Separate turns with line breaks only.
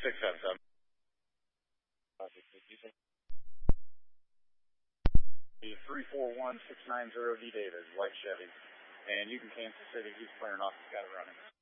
677. 341690 D David, white Chevy. And you can Kansas City, he's clearing off, he's got it running.